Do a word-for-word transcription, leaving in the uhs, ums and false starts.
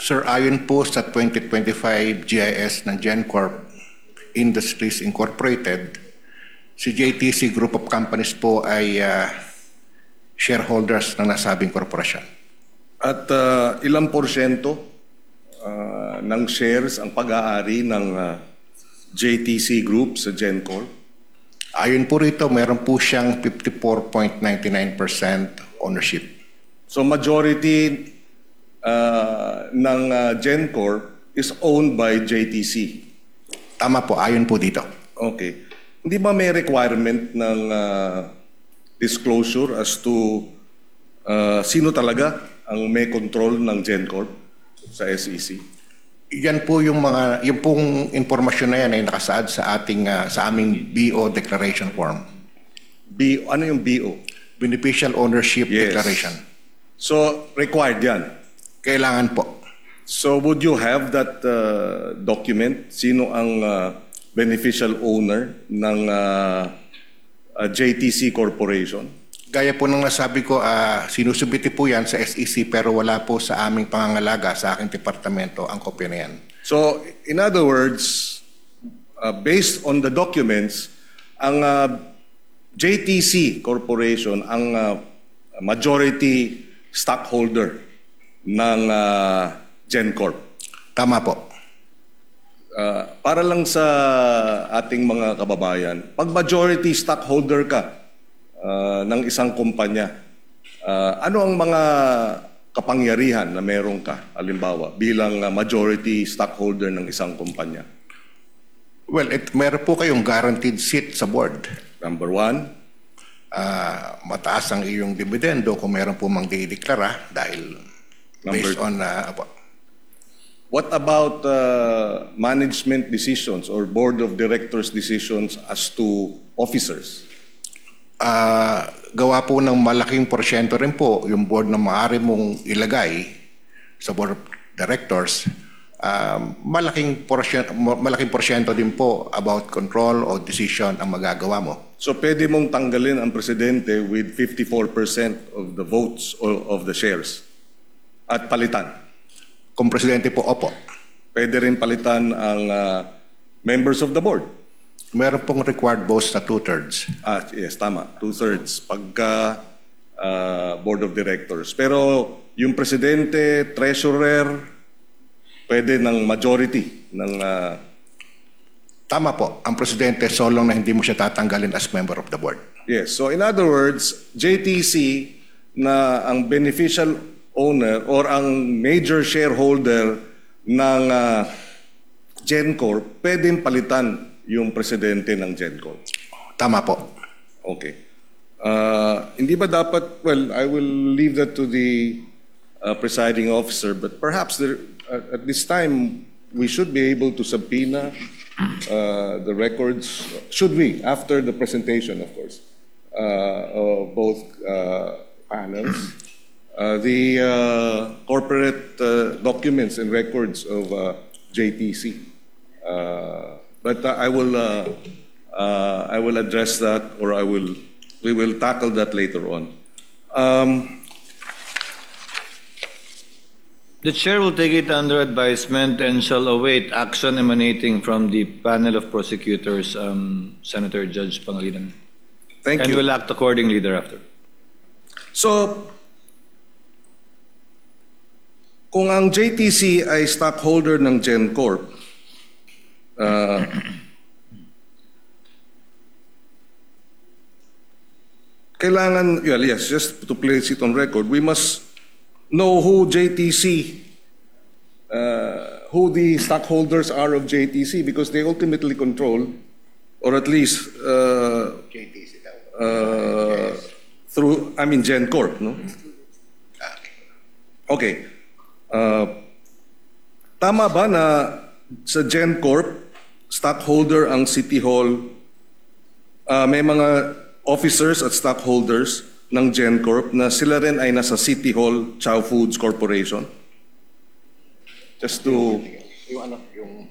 Sir, ayon po sa twenty twenty-five G I S ng GenCorp Industries Incorporated, si J T C Group of Companies po ay uh, shareholders ng nasabing korporasyon. At uh, ilang porsyento uh, ng shares ang pag-aari ng uh, J T C Group sa GenCorp? Ayon po rito, meron po siyang fifty-four point nine nine percent ownership. So majority uh, ng uh, GenCorp is owned by J T C? Tama po, ayon po dito. Okay. Hindi ba may requirement ng uh, disclosure as to uh, sino talaga ang may control ng GenCorp sa S E C? Yan po yung mga, yung pong informasyon na yan ay nakasaad sa ating, uh, sa aming B O declaration form. B, ano yung B O? Beneficial Ownership Yes. Declaration. So, required yan. Kailangan po. So, would you have that uh, document? Sino ang uh, beneficial owner ng uh, uh, J T C Corporation? Gaya po ng nasabi ko, uh, sinusubiti po yan sa S E C pero wala po sa aming pangangalaga sa aking departamento ang kopya na yan. So, in other words, uh, based on the documents, ang uh, J T C Corporation ang uh, majority stockholder ng uh, GenCorp. Tama po. Uh, para lang sa ating mga kababayan, pag majority stockholder ka uh, ng isang kumpanya, uh, ano ang mga kapangyarihan na meron ka, halimbawa, bilang uh, majority stockholder ng isang kumpanya? Well, it, meron po kayong guaranteed seat sa board. Number one, uh, mataas ang iyong dividendo kung meron po mang dideklara dahil Number based on uh, apo. what about uh, management decisions or board of directors decisions as to officers? Uh, gawa po ng malaking porsyento rin po yung board na maaari mong ilagay sa board of directors. Uh, malaking porsyento, malaking porsyento din po about control o decision ang magagawa mo. So pwede mong tanggalin ang presidente with fifty-four percent of the votes of, of the shares at palitan? Kung presidente po, opo. Pwede rin palitan ang uh, members of the board? Meron pong required votes na two-thirds. Ah, yes, tama. Two-thirds pagka uh, board of directors. Pero yung presidente, treasurer, pwede ng majority ng... Uh, Tama po. Ang presidente, so long na hindi mo siya tatanggalin as member of the board. yes. So in other words, J T C na ang beneficial owner or ang major shareholder ng uh, GenCorp, pwedeng palitan yung presidente ng GenCorp. Tama po. Okay. Uh, hindi ba dapat, well, I will leave that to the uh, presiding officer, but perhaps there, uh, at this time, we should be able to subpoena uh, the records, should we, after the presentation, of course, uh, of both uh, panels, uh, the uh, corporate uh, documents and records of uh, J T C. Uh, but uh, I will, uh, uh, I will address that, or I will, we will tackle that later on. Um, The chair will take it under advisement and shall await action emanating from the panel of prosecutors, um, Senator Judge Pangilinan. thank And you. will act accordingly thereafter. So, kung ang J T C ay stockholder ng GenCorp, uh, kailangan, well, yes, just to place it on record, we must know who J T C, uh, who the stockholders are of J T C, because they ultimately control, or at least uh, J T C daw. uh, through, I mean, GenCorp, no? Okay. Uh, tama ba na sa GenCorp, stockholder ang City Hall, uh, may mga officers at stockholders ng GenCorp na sila rin ay nasa City Hall Chow Foods Corporation? Just to... Yung ano, yung